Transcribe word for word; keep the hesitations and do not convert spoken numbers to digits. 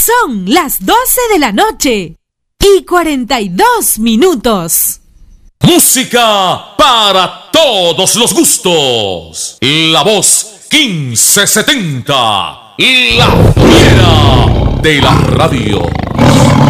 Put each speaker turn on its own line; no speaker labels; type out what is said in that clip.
Son las doce de la noche y cuarenta y dos minutos.
Música para todos los gustos. La voz quince setenta. La fiera de la radio.